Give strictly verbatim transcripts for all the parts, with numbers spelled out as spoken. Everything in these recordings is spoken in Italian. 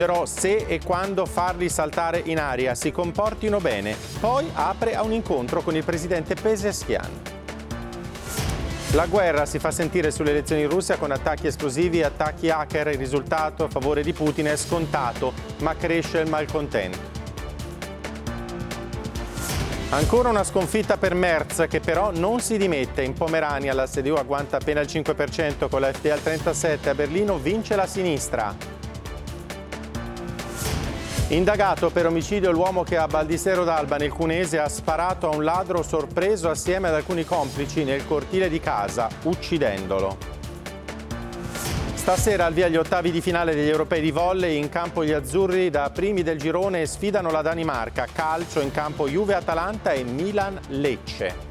Però se e quando farli saltare in aria, si comportino bene. Poi apre a un incontro con il presidente Pezeshkian. La guerra si fa sentire sulle elezioni in Russia con attacchi esplosivi e attacchi hacker. Il risultato a favore di Putin è scontato, ma cresce il malcontento. Ancora una sconfitta per Merz, che però non si dimette. In Pomerania la C D U agguanta appena il cinque per cento, con la F D al trentasette per cento. A Berlino vince la sinistra. Indagato per omicidio l'uomo che a Baldissero d'Alba nel Cunese ha sparato a un ladro sorpreso assieme ad alcuni complici nel cortile di casa, uccidendolo. Stasera al via gli ottavi di finale degli europei di volley. In campo gli azzurri da primi del girone sfidano la Danimarca. Calcio in campo Juve-Atalanta e Milan-Lecce.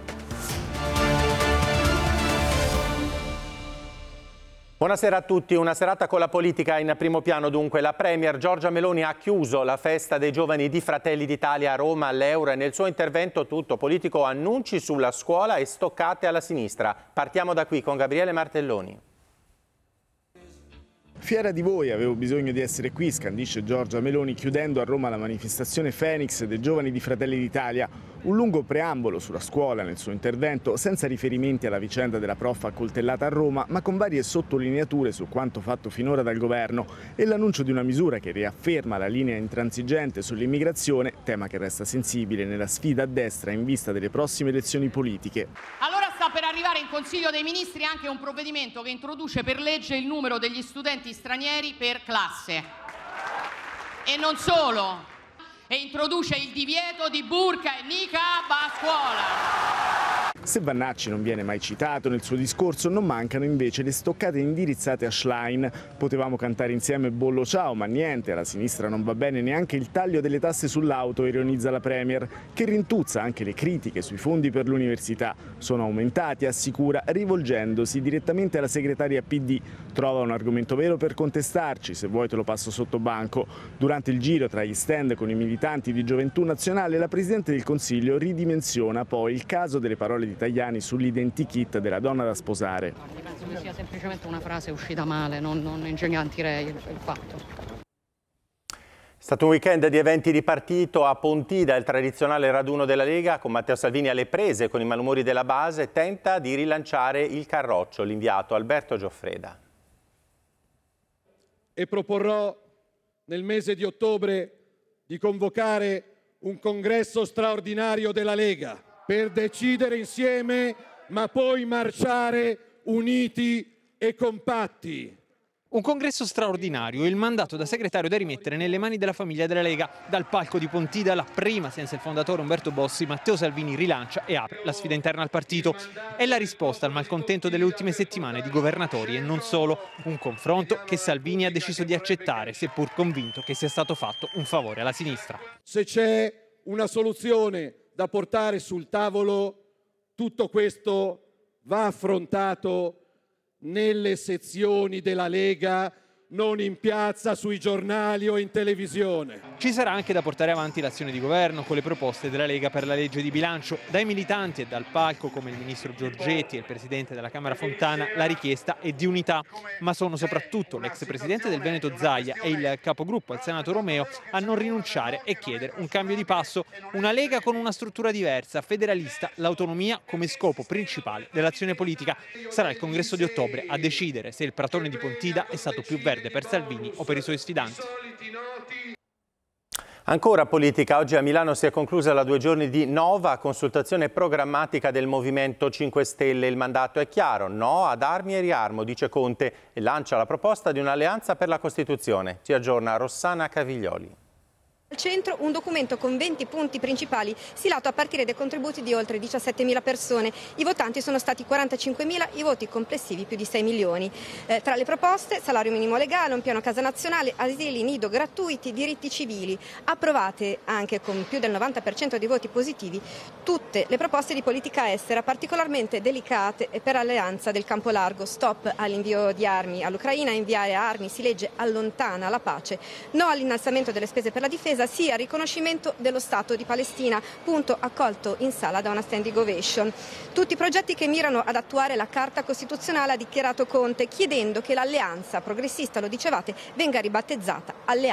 Buonasera a tutti, una serata con la politica in primo piano dunque. La Premier Giorgia Meloni ha chiuso la festa dei giovani di Fratelli d'Italia a Roma all'Euro e nel suo intervento tutto politico, annunci sulla scuola e stoccate alla sinistra. Partiamo da qui con Gabriele Martelloni. Fiera di voi, avevo bisogno di essere qui, scandisce Giorgia Meloni chiudendo a Roma la manifestazione Phoenix dei giovani di Fratelli d'Italia. Un lungo preambolo sulla scuola nel suo intervento, senza riferimenti alla vicenda della prof accoltellata a Roma, ma con varie sottolineature su quanto fatto finora dal governo e l'annuncio di una misura che riafferma la linea intransigente sull'immigrazione, tema che resta sensibile nella sfida a destra in vista delle prossime elezioni politiche. Allora sta per arrivare in Consiglio dei Ministri anche un provvedimento che introduce per legge il numero degli studenti stranieri per classe. E non solo, e introduce il divieto di burqa e niqab a scuola. Se Vannacci non viene mai citato nel suo discorso, non mancano invece le stoccate indirizzate a Schlein. Potevamo cantare insieme Bollo ciao, ma niente, alla sinistra non va bene neanche il taglio delle tasse sull'auto, ironizza la Premier, che rintuzza anche le critiche sui fondi per l'università. Sono aumentati, assicura, rivolgendosi direttamente alla segretaria P D. Trova un argomento vero per contestarci, se vuoi te lo passo sotto banco. Durante il giro tra gli stand con i militanti di Gioventù Nazionale, la Presidente del Consiglio ridimensiona poi il caso delle parole di Tajani sull'identikit della donna da sposare. Penso che sia semplicemente una frase uscita male, non, non ingigantirei il, il fatto. È stato un weekend di eventi di partito a Pontida, il tradizionale raduno della Lega, con Matteo Salvini alle prese con i malumori della base, tenta di rilanciare il carroccio, l'inviato Alberto Gioffreda. E proporrò nel mese di ottobre di convocare un congresso straordinario della Lega per decidere insieme, ma poi marciare uniti e compatti. Un congresso straordinario, il mandato da segretario da rimettere nelle mani della famiglia della Lega. Dal palco di Pontida, la prima senza il fondatore Umberto Bossi, Matteo Salvini rilancia e apre la sfida interna al partito. È la risposta al malcontento delle ultime settimane di governatori e non solo. Un confronto che Salvini ha deciso di accettare, seppur convinto che sia stato fatto un favore alla sinistra. Se c'è una soluzione da portare sul tavolo, tutto questo va affrontato nelle sezioni della Lega, non in piazza, sui giornali o in televisione. Ci sarà anche da portare avanti l'azione di governo con le proposte della Lega per la legge di bilancio. Dai militanti e dal palco, come il ministro Giorgetti e il presidente della Camera Fontana, la richiesta è di unità, ma sono soprattutto l'ex presidente del Veneto Zaia e il capogruppo al Senato Romeo a non rinunciare e chiedere un cambio di passo, una Lega con una struttura diversa, federalista, l'autonomia come scopo principale dell'azione politica. Sarà il congresso di ottobre a decidere se il pratone di Pontida è stato più verde per Salvini o per i suoi sfidanti. Ancora politica, oggi a Milano si è conclusa la due giorni di Nova, consultazione programmatica del Movimento cinque Stelle. Il mandato è chiaro, no ad armi e riarmo, dice Conte, e lancia la proposta di un'alleanza per la Costituzione. Ci aggiorna Rossana Caviglioli. Al centro un documento con venti punti principali stilato a partire dai contributi di oltre diciassettemila persone. I votanti sono stati quarantacinquemila, i voti complessivi più di sei milioni. Eh, tra le proposte, salario minimo legale, un piano casa nazionale, asili nido gratuiti, diritti civili. Approvate anche con più del novanta per cento dei voti positivi tutte le proposte di politica estera particolarmente delicate per l'alleanza del campo largo. Stop all'invio di armi all'Ucraina, inviare armi si legge allontana la pace. No all'innalzamento delle spese per la difesa, difesa sia il riconoscimento dello Stato di Palestina, punto accolto in sala da una standing ovation. Tutti i progetti che mirano ad attuare la Carta Costituzionale, ha dichiarato Conte, chiedendo che l'alleanza progressista, lo dicevate, venga ribattezzata alleanza